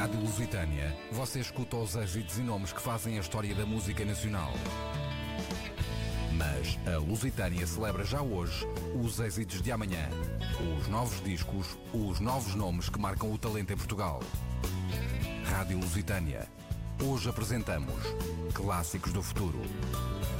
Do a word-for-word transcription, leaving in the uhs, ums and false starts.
Rádio Lusitânia, você escuta os êxitos e nomes que fazem a história da música nacional. Mas a Lusitânia celebra já hoje os êxitos de amanhã. Os novos discos, os novos nomes que marcam o talento em Portugal. Rádio Lusitânia. Hoje apresentamos Clássicos do Futuro.